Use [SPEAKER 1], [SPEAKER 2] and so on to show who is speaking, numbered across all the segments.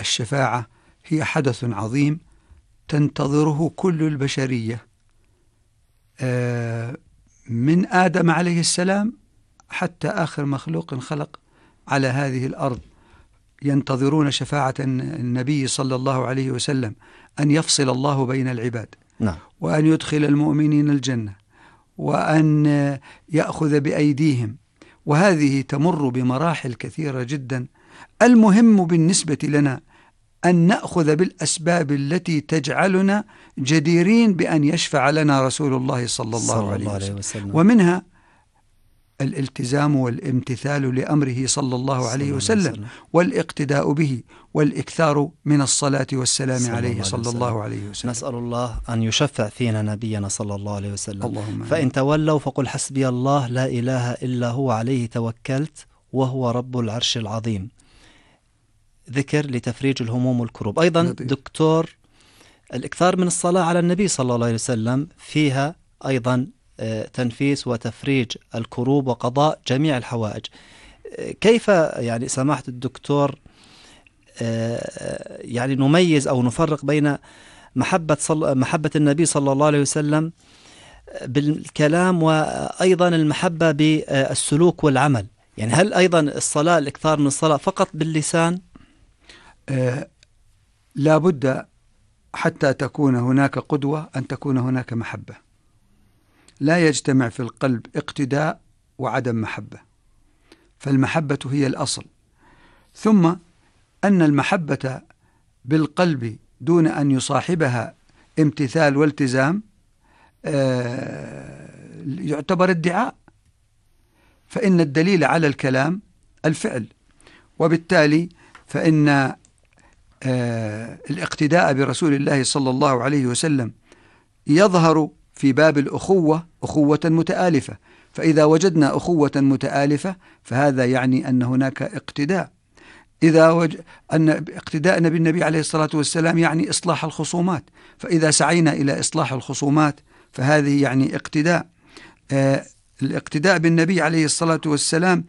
[SPEAKER 1] الشفاعة هي حدث عظيم تنتظره كل البشرية من آدم عليه السلام حتى آخر مخلوق خلق على هذه الأرض، ينتظرون شفاعة النبي صلى الله عليه وسلم، أن يفصل الله بين العباد،
[SPEAKER 2] نعم.
[SPEAKER 1] وأن يدخل المؤمنين الجنة، وأن يأخذ بأيديهم، وهذه تمر بمراحل كثيرة جدا. المهم بالنسبة لنا أن نأخذ بالأسباب التي تجعلنا جديرين بأن يشفع لنا رسول الله صلى الله عليه وسلم، ومنها الالتزام والامتثال لأمره صلى الله عليه وسلم، والاقتداء به، والإكثار من الصلاة والسلام عليه صلى الله عليه وسلم.
[SPEAKER 2] نسأل الله أن يشفع فينا نبينا صلى الله عليه وسلم.
[SPEAKER 1] اللهم
[SPEAKER 2] فإن تولوا فقل حسبي الله لا إله إلا هو عليه توكلت وهو رب العرش العظيم. ذكر لتفريج الهموم والكروب. أيضا دكتور، الإكثار من الصلاة على النبي صلى الله عليه وسلم فيها أيضا تنفيس وتفريج الكروب وقضاء جميع الحوائج. كيف يعني سماحة الدكتور يعني نميز أو نفرق بين محبة النبي صلى الله عليه وسلم بالكلام وأيضا المحبة بالسلوك والعمل؟ يعني هل أيضا الصلاة، الإكثار من الصلاة فقط باللسان؟
[SPEAKER 1] لا بد حتى تكون هناك قدوة أن تكون هناك محبة. لا يجتمع في القلب اقتداء وعدم محبة، فالمحبة هي الأصل. ثم أن المحبة بالقلب دون أن يصاحبها امتثال والتزام يعتبر ادعاء، فإن الدليل على الكلام الفعل، وبالتالي فإن الاقتداء برسول الله صلى الله عليه وسلم يظهر في باب الأخوة، أخوة متآلفة، فإذا وجدنا أخوة متآلفة فهذا يعني أن هناك اقتداء. أن اقتداءنا بالنبي عليه الصلاة والسلام يعني إصلاح الخصومات، فإذا سعينا إلى إصلاح الخصومات فهذه يعني اقتداء. الاقتداء بالنبي عليه الصلاة والسلام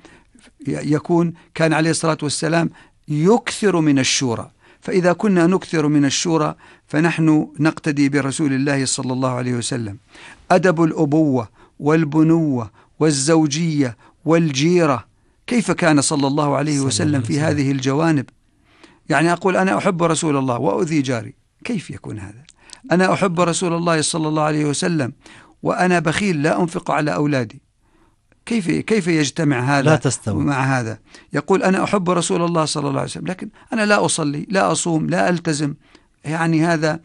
[SPEAKER 1] كان عليه الصلاة والسلام يكثر من الشورى، فإذا كنا نكثر من الشورى فنحن نقتدي برسول الله صلى الله عليه وسلم. أدب الأبوة والبنوة والزوجية والجيرة، كيف كان صلى الله عليه وسلم في هذه الجوانب؟ يعني أقول أنا أحب رسول الله وأؤذي جاري، كيف يكون هذا؟ أنا أحب رسول الله صلى الله عليه وسلم وأنا بخيل لا أنفق على أولادي، كيف يجتمع هذا
[SPEAKER 2] لا تستوي
[SPEAKER 1] مع هذا؟ يقول أنا أحب رسول الله صلى الله عليه وسلم لكن أنا لا أصلي، لا أصوم، لا ألتزم. يعني هذا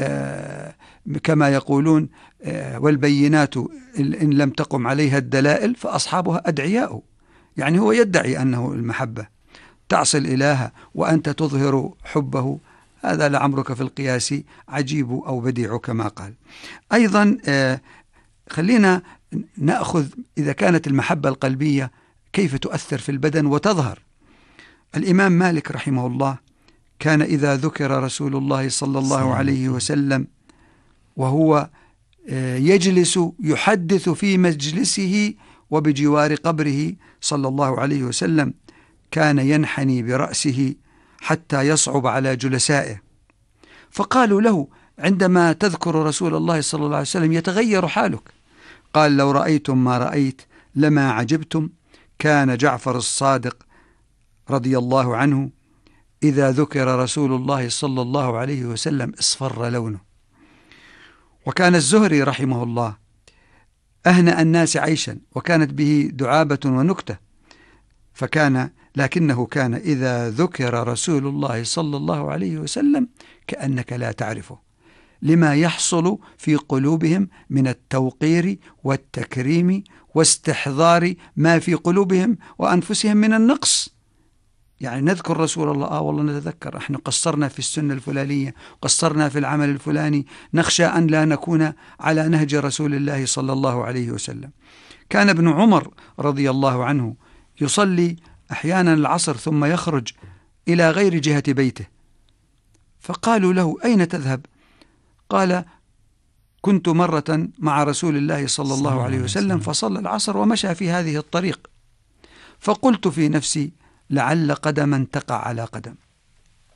[SPEAKER 1] كما يقولون والبينات إن لم تقم عليها الدلائل فأصحابها أدعياء. يعني هو يدعي أنه المحبة، تعصي الإله وأنت تظهر حبه، هذا لعمرك في القياس عجيب أو بديع كما قال. أيضا خلينا نأخذ إذا كانت المحبة القلبية كيف تؤثر في البدن وتظهر. الإمام مالك رحمه الله كان إذا ذكر رسول الله صلى الله عليه وسلم وهو يجلس يحدث في مجلسه وبجوار قبره صلى الله عليه وسلم كان ينحني برأسه حتى يصعب على جلسائه، فقالوا له عندما تذكر رسول الله صلى الله عليه وسلم يتغير حالك. قال لو رأيتم ما رأيت لما عجبتم. كان جعفر الصادق رضي الله عنه إذا ذكر رسول الله صلى الله عليه وسلم اصفر لونه. وكان الزهري رحمه الله أهنأ الناس عيشا وكانت به دعابة ونكتة، لكنه كان إذا ذكر رسول الله صلى الله عليه وسلم كأنك لا تعرفه، لما يحصل في قلوبهم من التوقير والتكريم واستحضار ما في قلوبهم وأنفسهم من النقص. يعني نذكر رسول الله والله نتذكر احنا قصرنا في السنة الفلانية، قصرنا في العمل الفلاني، نخشى أن لا نكون على نهج رسول الله صلى الله عليه وسلم. كان ابن عمر رضي الله عنه يصلي أحيانا العصر ثم يخرج إلى غير جهة بيته، فقالوا له أين تذهب؟ قال كنت مرة مع رسول الله صلى الله عليه وسلم فصلى العصر ومشى في هذه الطريق، فقلت في نفسي لعل قدما تقع على قدم.